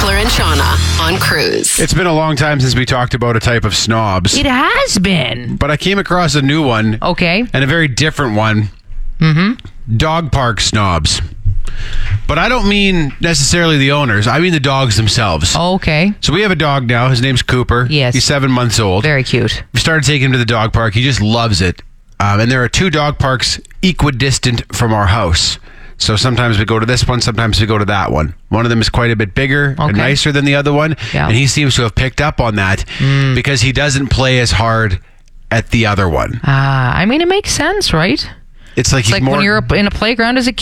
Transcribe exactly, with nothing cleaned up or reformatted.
Beckler and Shauna on Cruise. It's been a long time since we talked about a type of snobs, It has been. but I came across a new one Okay. and a very different one. Mm-hmm. Dog park snobs. But I don't mean necessarily the owners. I mean the dogs themselves. Okay. So we have a dog now. His name's Cooper. Yes. He's seven months old. Very cute. We started taking him to the dog park. He just loves it. Um, and there are two dog parks equidistant from our house. So sometimes we go to this one, sometimes we go to that one. One of them is quite a bit bigger and Okay. nicer than the other one. Yeah. And he seems to have picked up on that because he doesn't play as hard at the other one. Ah, I mean, it makes sense, right? It's like It's he's like more... when you're in a playground as a